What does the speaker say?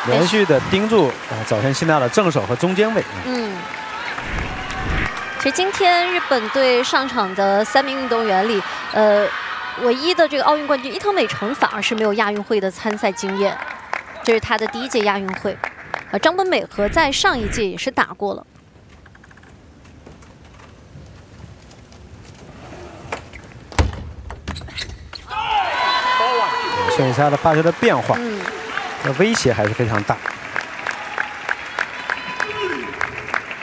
连续的盯住早田希娜的正手和中间位。 其实今天日本队上场的3名运动员里，唯一的这个奥运冠军伊藤美诚反而是没有亚运会的参赛经验，这是他的第1届亚运会。张本美和在上一届也是打过了。 现在他的发球的变化，威胁还是非常大。